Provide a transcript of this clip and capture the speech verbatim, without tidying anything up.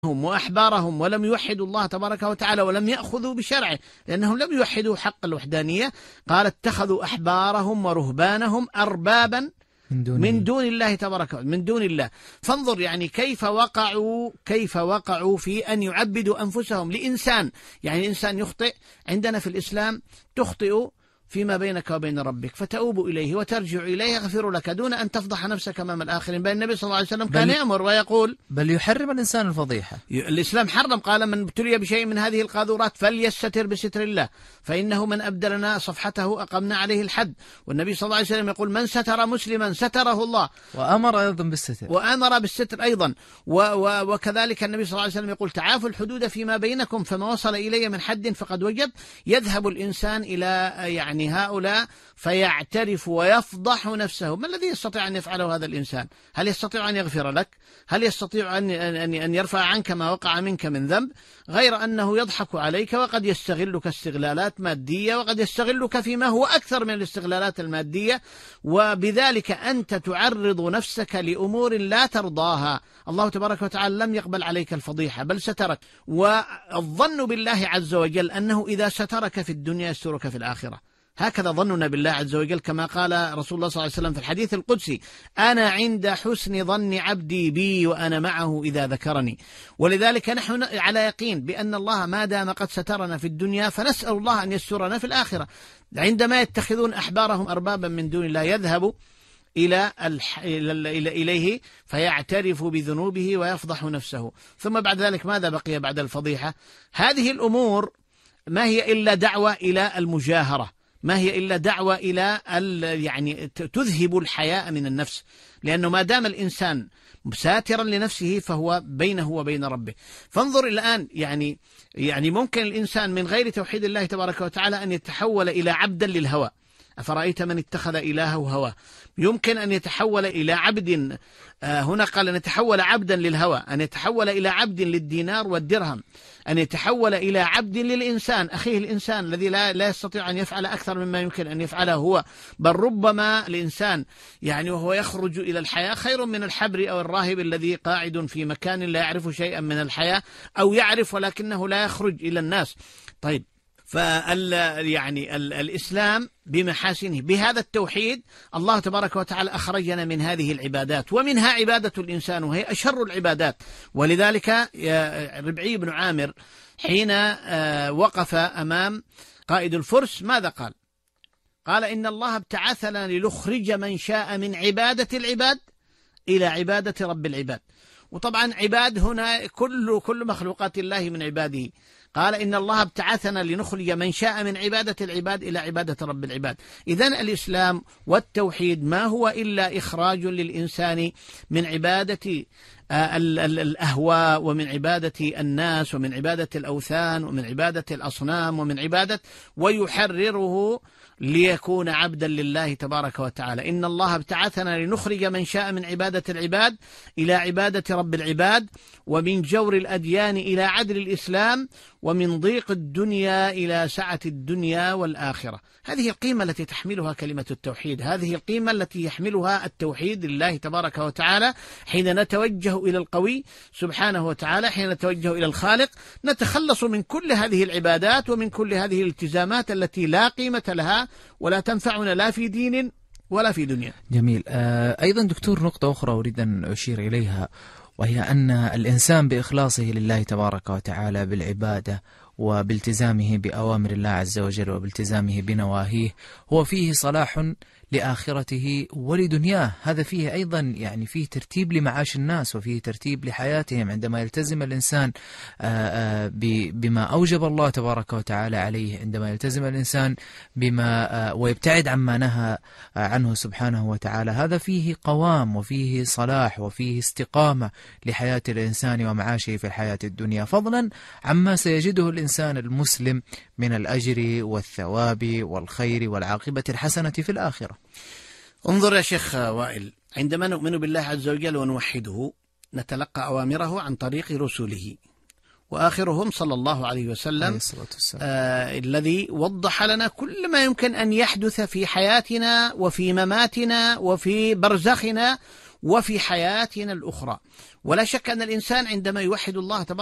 وأحبارهم ولم يوحدوا الله تبارك وتعالى ولم يأخذوا بشرعه، لأنهم لم يوحدوا حق الوحدانية. قال اتخذوا أحبارهم ورهبانهم أربابا من دون, من دون الله تبارك وتعالى، من دون الله. فانظر يعني كيف وقعوا كيف وقعوا في أن يعبدوا أنفسهم لإنسان. يعني الإنسان يخطئ، عندنا في الإسلام تخطئ فيما بينك وبين ربك فتؤوب إليه وترجع إليه يغفر لك دون أن تفضح نفسك أمام الآخرين. بل النبي صلى الله عليه وسلم كان يأمر ويقول بل يحرم الإنسان الفضيحة. الإسلام حرم، قال من ابتلي بشيء من هذه القاذورات فليستتر بستر الله فإنه من أبدلنا صفحته أقمنا عليه الحد. والنبي صلى الله عليه وسلم يقول من ستر مسلما ستره الله، وأمر أيضا بالستر وأمر بالستر أيضا. و و وكذلك النبي صلى الله عليه وسلم يقول تعافوا الحدود فيما بينكم فما وصل إلي من حد فقد وجب. يذهب الإنسان إلى يعني هؤلاء فيعترف ويفضح نفسه. ما الذي يستطيع أن يفعله هذا الإنسان؟ هل يستطيع أن يغفر لك؟ هل يستطيع أن أن يرفع عنك ما وقع منك من ذنب؟ غير أنه يضحك عليك، وقد يستغلك استغلالات مادية، وقد يستغلك فيما هو أكثر من الاستغلالات المادية، وبذلك أنت تعرض نفسك لأمور لا ترضاها. الله تبارك وتعالى لم يقبل عليك الفضيحة بل سترك. والظن بالله عز وجل أنه إذا سترك في الدنيا يسترك في الآخرة. هكذا ظننا بالله عز وجل، كما قال رسول الله صلى الله عليه وسلم في الحديث القدسي أنا عند حسن ظن عبدي بي وأنا معه إذا ذكرني. ولذلك نحن على يقين بأن الله ما دام قد سترنا في الدنيا فنسأل الله أن يسترنا في الآخرة. عندما يتخذون أحبارهم أربابا من دون الله يذهب إلى الح... إليه فيعترف بذنوبه ويفضح نفسه. ثم بعد ذلك ماذا بقي بعد الفضيحة؟ هذه الأمور ما هي إلا دعوة إلى المجاهرة، ما هي إلا دعوة إلى يعني تذهب الحياء من النفس، لأنه ما دام الإنسان ساترا لنفسه فهو بينه وبين ربه. فانظر الآن يعني يعني ممكن الإنسان من غير توحيد الله تبارك وتعالى أن يتحول إلى عبدا للهوى. أفرأيت من اتخذ إلهه هواه. يمكن أن يتحول إلى عبد، هنا قال أن يتحول عبدا للهوى، أن يتحول إلى عبد للدينار والدرهم، أن يتحول إلى عبد للإنسان أخيه الإنسان الذي لا, لا يستطيع أن يفعل أكثر مما يمكن أن يفعله هو. بل ربما الإنسان يعني وهو يخرج إلى الحياة خير من الحبر أو الراهب الذي قاعد في مكان لا يعرف شيئا من الحياة، أو يعرف ولكنه لا يخرج إلى الناس. طيب فال يعني ال الإسلام بمحاسنه بهذا التوحيد الله تبارك وتعالى أخرجنا من هذه العبادات، ومنها عبادة الإنسان وهي أشر العبادات. ولذلك ربعي بن عامر حين وقف أمام قائد الفرس ماذا قال؟ قال إن الله ابتعثنا لنخرج من شاء من عبادة العباد إلى عبادة رب العباد. وطبعا عباد هنا كل كل مخلوقات الله من عباده. قال إن الله ابتعثنا لنخرج من شاء من عبادة العباد إلى عبادة رب العباد. إذن الإسلام والتوحيد ما هو إلا إخراج للإنسان من عبادة الأهواء ومن عبادة الناس ومن عبادة الأوثان ومن عبادة الأصنام ومن عبادة، ويحرره ليكون عبدا لله تبارك وتعالى. إن الله ابتعثنا لنخرج من شاء من عبادة العباد إلى عبادة رب العباد، ومن جور الأديان إلى عدل الإسلام، ومن ضيق الدنيا إلى سعة الدنيا والآخرة. هذه القيمة التي تحملها كلمة التوحيد، هذه القيمة التي يحملها التوحيد لله تبارك وتعالى. حين نتوجه إلى القوي سبحانه وتعالى، حين نتوجه إلى الخالق، نتخلص من كل هذه العبادات ومن كل هذه الالتزامات التي لا قيمة لها ولا تنفعنا لا في دين ولا في دنيا. جميل. آه أيضا دكتور نقطة أخرى أريد أن أشير إليها، وهي أن الإنسان بإخلاصه لله تبارك وتعالى بالعبادة وبالتزامه بأوامر الله عز وجل وبالتزامه بنواهيه هو فيه صلاح لآخرته ولدنياه. هذا فيه أيضا يعني فيه ترتيب لمعاش الناس وفيه ترتيب لحياتهم. عندما يلتزم الإنسان بما أوجب الله تبارك وتعالى عليه، عندما يلتزم الإنسان بما ويبتعد عما نهى عنه سبحانه وتعالى، هذا فيه قوام وفيه صلاح وفيه استقامة لحياة الإنسان ومعاشه في الحياة الدنيا، فضلا عما سيجده الإنسان المسلم من الأجر والثواب والخير والعاقبة الحسنة في الآخرة. انظر يا شيخ وائل، عندما نؤمن بالله عز وجل ونوحده نتلقى أوامره عن طريق رسله، وآخرهم صلى الله عليه وسلم آه الذي وضح لنا كل ما يمكن أن يحدث في حياتنا وفي مماتنا وفي برزخنا وفي حياتنا الأخرى. ولا شك أن الإنسان عندما يوحد الله تبارك